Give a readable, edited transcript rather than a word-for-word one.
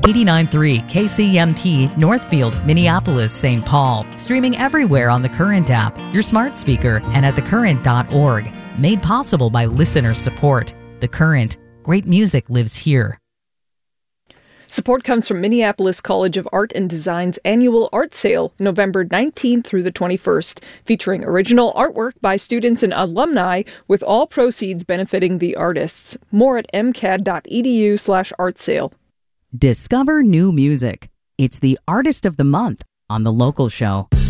89.3 KCMT Northfield, Minneapolis, St. Paul. Streaming everywhere on the Current app, your smart speaker, and at thecurrent.org. Made possible by listener support. The Current. Great music lives here. Support comes from Minneapolis College of Art and Design's annual art sale, November 19th through the 21st, featuring original artwork by students and alumni, with all proceeds benefiting the artists. More at mcad.edu/artsale. Discover new music. It's the Artist of the Month on The Local Show.